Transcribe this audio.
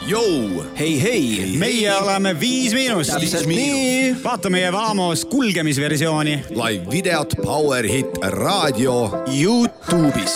Jou! Hei! Meie oleme 5 Miinust. Täpselt nii. Vaata meie Vamos kulgemisversiooni. Live videot Power Hit raadio YouTube'is.